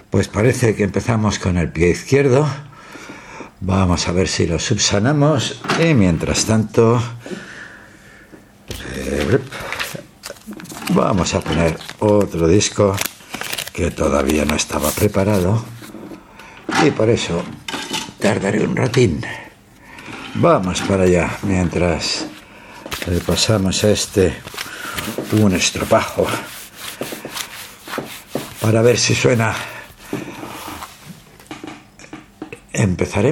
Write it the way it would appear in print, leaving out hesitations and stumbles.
Pues parece que empezamos con el pie izquierdo. Vamos a ver si lo subsanamos. Y mientras tanto, vamos a poner otro disco que todavía no estaba preparado. Y por eso tardaré un ratín. Vamos para allá mientras le pasamos a un estropajo para ver si suena. Empezaré